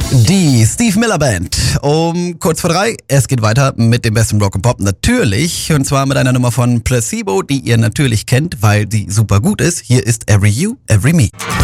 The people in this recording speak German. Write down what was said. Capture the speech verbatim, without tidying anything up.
Die Steve Miller Band. Um kurz vor drei. Es geht weiter mit dem besten Rock and Pop natürlich. Und zwar mit einer Nummer von Placebo, die ihr natürlich kennt, weil sie super gut ist. Hier ist Every You, Every Me.